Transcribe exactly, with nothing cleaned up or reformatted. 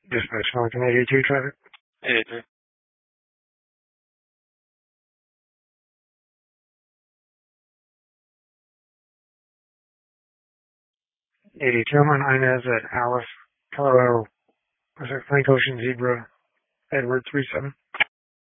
Dispatch Lincoln eighty-two traffic. eighty-three. eighty-two on Inez at Alice, Colorado, was it Frank Ocean Zebra, Edward three seven.